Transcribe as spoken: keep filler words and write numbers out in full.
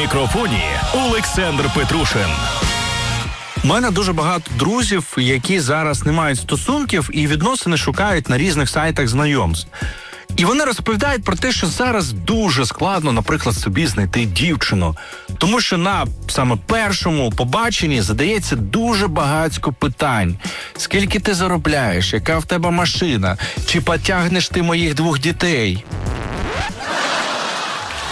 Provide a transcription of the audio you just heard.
мікрофоні Олександр Петрушин. У мене дуже багато друзів, які зараз не мають стосунків і відносини шукають на різних сайтах знайомств. І вони розповідають про те, що зараз дуже складно, наприклад, собі знайти дівчину. Тому що на саме першому побаченні задається дуже багатько питань. Скільки ти заробляєш? Яка в тебе машина? Чи потягнеш ти моїх двох дітей?